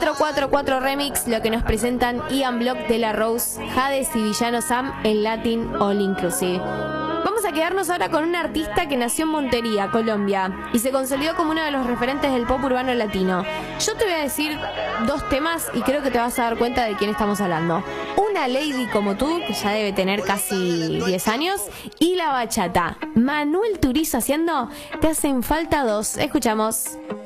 444 Remix, lo que nos presentan Ian Block de la Rose, Hades y Villano Sam en Latin All Inclusive. Vamos a quedarnos ahora con un artista que nació en Montería, Colombia, y se consolidó como uno de los referentes del pop urbano latino. Yo te voy a decir dos temas y creo que te vas a dar cuenta de quién estamos hablando. Una lady como tú, que ya debe tener casi 10 años, y la bachata. Manuel Turizo haciendo Te hacen falta dos. Escuchamos.